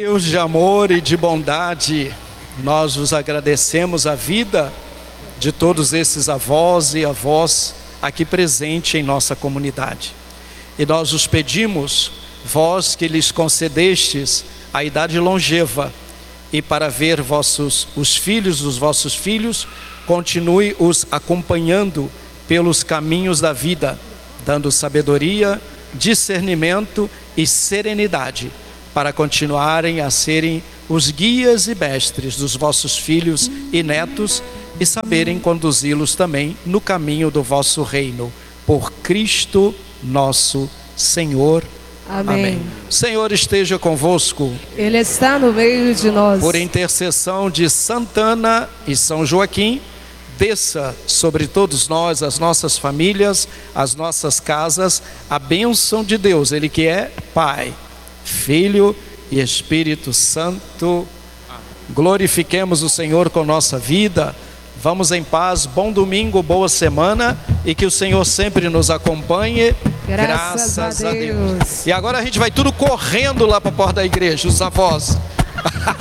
Deus de amor e de bondade, nós vos agradecemos a vida de todos esses avós e avós aqui presentes em nossa comunidade. E nós os pedimos, vós que lhes concedestes a idade longeva, e para ver os filhos dos vossos filhos, continue-os acompanhando pelos caminhos da vida, dando sabedoria, discernimento e serenidade, para continuarem a serem os guias e mestres dos vossos filhos e netos e saberem conduzi-los também no caminho do vosso reino, por Cristo nosso Senhor. Amém. O Senhor esteja convosco. Ele está no meio de nós. Por intercessão de Santana e São Joaquim, desça sobre todos nós, as nossas famílias, as nossas casas, a bênção de Deus, Ele que é Pai, Filho e Espírito Santo. Glorifiquemos o Senhor com nossa vida. Vamos em paz, bom domingo, boa semana, e que o Senhor sempre nos acompanhe. Graças a Deus. E agora a gente vai tudo correndo lá para a porta da igreja, os avós.